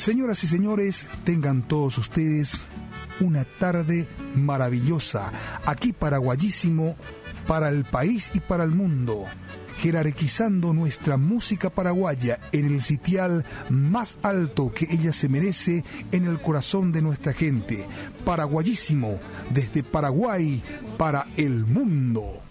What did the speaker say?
Señoras y señores, tengan todos ustedes una tarde maravillosa, aquí paraguayísimo, para el país y para el mundo, jerarquizando nuestra música paraguaya en el sitial más alto que ella se merece en el corazón de nuestra gente. Paraguayísimo, desde Paraguay para el mundo.